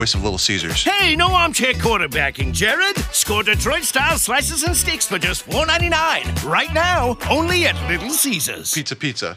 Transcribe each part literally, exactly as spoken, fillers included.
Choice of Little Caesars. Hey, no armchair quarterbacking, Jared. Score Detroit-style slices and sticks for just four ninety-nine. Right now, only at Little Caesars. Pizza, pizza.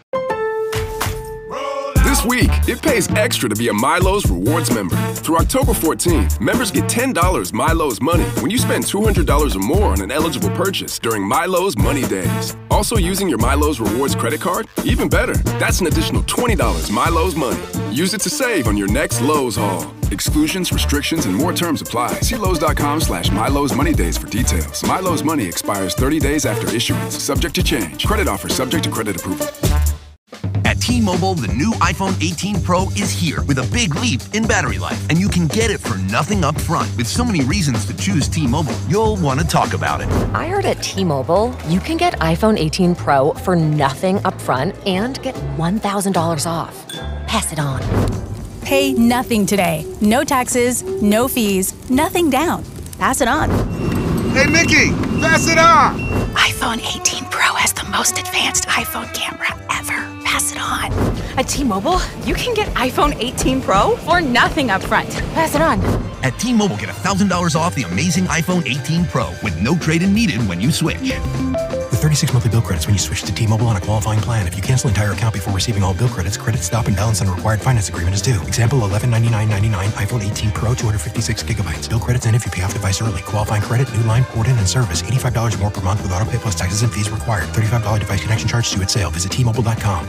This week, it pays extra to be a Milo's Rewards member. Through October fourteenth, members get ten dollars Milo's Money when you spend two hundred dollars or more on an eligible purchase during Milo's Money Days. Also using your Milo's Rewards credit card? Even better, that's an additional twenty dollars Milo's Money. Use it to save on your next Lowe's haul. Exclusions, restrictions, and more terms apply. See Lowe's.com slash Milo's Money Days for details. Milo's Money expires thirty days after issuance, subject to change. Credit offer subject to credit approval. At T-Mobile, the new iPhone eighteen Pro is here with a big leap in battery life, and you can get it for nothing up front. With so many reasons to choose T-Mobile, you'll want to talk about it. I heard at T-Mobile, you can get iPhone eighteen Pro for nothing up front and get one thousand dollars off. Pass it on. Pay nothing today. No taxes, no fees, nothing down. Pass it on. Hey, Mickey, pass it on. iPhone eighteen Pro has the most advanced iPhone camera ever. Pass it on. At T-Mobile, you can get iPhone eighteen Pro for nothing up front. Pass it on. At T-Mobile, get one thousand dollars off the amazing iPhone eighteen Pro with no trade-in needed when you switch. With thirty-six monthly bill credits when you switch to T-Mobile on a qualifying plan. If you cancel entire account before receiving all bill credits, credit stop and balance on required finance agreement is due. Example, eleven ninety-nine ninety-nine iPhone eighteen Pro, two hundred fifty-six gigabytes. Bill credits end if you pay off device early. Qualifying credit, new line, port in, and service. eighty-five dollars more per month with auto pay plus taxes and fees required. thirty-five dollars device connection charge due at sale. Visit T Mobile dot com.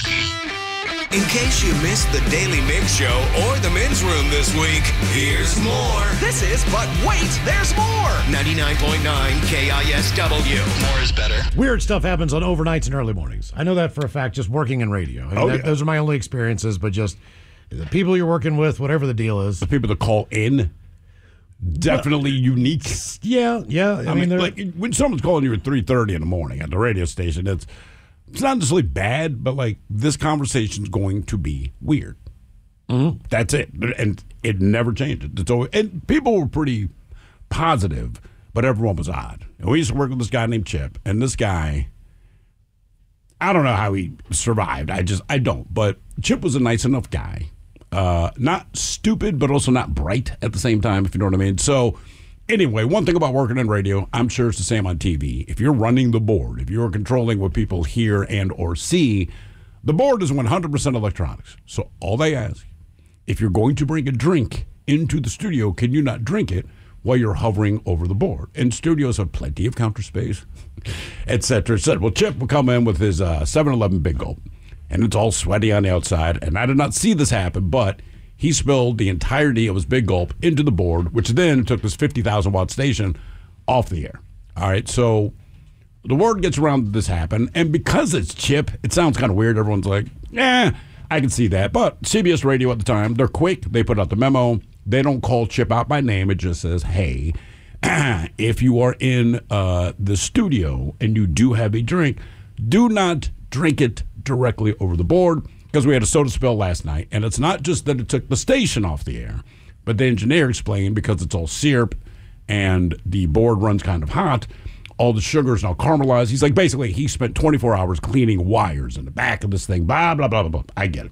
In case you missed the Daily Mix Show or the Men's Room this week, here's more. This is But Wait, There's More. ninety-nine point nine K I S W. More is better. Weird stuff happens on overnights and early mornings. I know that for a fact just working in radio. I mean, oh, that, yeah. Those are my only experiences, but just the people you're working with, whatever the deal is. The people that call in, definitely well, unique. Yeah, yeah. I, I mean, mean, like when someone's calling you at three thirty in the morning at the radio station, it's it's not necessarily bad, but like this conversation's going to be weird. Mm-hmm. That's it, and it never changes. It's always, and people were pretty positive, but everyone was odd. And we used to work with this guy named Chip, and this guy, I don't know how he survived. I just I don't. But Chip was a nice enough guy, uh, not stupid, but also not bright at the same time, if you know what I mean. So. Anyway, one thing about working in radio, I'm sure it's the same on T V. If you're running the board, if you're controlling what people hear and or see, the board is one hundred percent electronics. So all they ask, if you're going to bring a drink into the studio, can you not drink it while you're hovering over the board? And studios have plenty of counter space, et cetera, et cetera. Well, Chip will come in with his uh, seven eleven Big Gulp, and it's all sweaty on the outside. And I did not see this happen, but he spilled the entirety of his Big Gulp into the board, which then took this fifty thousand watt station off the air. All right, so the word gets around that this happened, and because it's Chip, it sounds kind of weird. Everyone's like, yeah, I can see that. But C B S Radio at the time, they're quick. They put out the memo. They don't call Chip out by name. It just says, hey, if you are in uh, the studio and you do have a drink, do not drink it directly over the board. Because we had a soda spill last night, and it's not just that it took the station off the air, but the engineer explained because it's all syrup and the board runs kind of hot, all the sugar is now caramelized. He's like, basically, he spent twenty-four hours cleaning wires in the back of this thing, blah, blah, blah, blah, blah. I get it.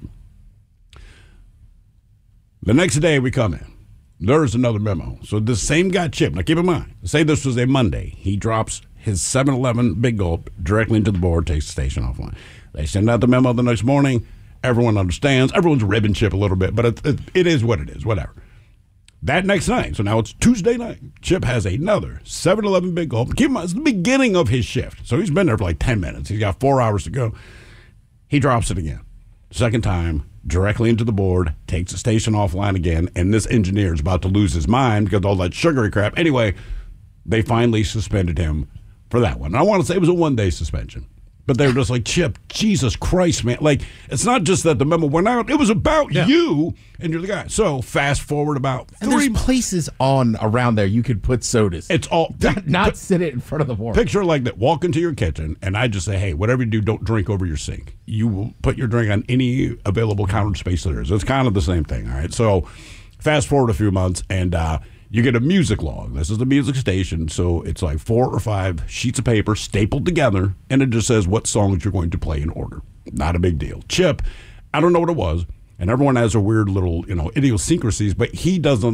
The next day we come in. There's another memo. So this same guy, Chip, now keep in mind, say this was a Monday. He drops his seven eleven Big Gulp directly into the board, takes the station offline. They send out the memo the next morning. Everyone understands. Everyone's ribbing Chip a little bit, but it, it, it is what it is, whatever. That next night, so now it's Tuesday night, Chip has another seven eleven Big Gulp. Keep in mind, it's the beginning of his shift. So he's been there for like ten minutes. He's got four hours to go. He drops it again. Second time, directly into the board, takes the station offline again, and this engineer is about to lose his mind because of all that sugary crap. Anyway, they finally suspended him for that one. And I want to say it was a one-day suspension. But they were just like, Chip, Jesus Christ, man. Like, it's not just that the memo went out. It was about yeah. you, and you're the guy. So fast forward about and three there's places on around there you could put sodas. It's all. Not, not p- sit it in front of the board. Picture like that. Walk into your kitchen, and I just say, hey, whatever you do, don't drink over your sink. You will put your drink on any available counter space there is. It's kind of the same thing, all right? So fast forward a few months, and uh, you get a music log. This is the music station, so it's like four or five sheets of paper stapled together, and it just says what songs you're going to play in order. Not a big deal. Chip, I don't know what it was. and everyone has their weird little, you know, idiosyncrasies, but he doesn't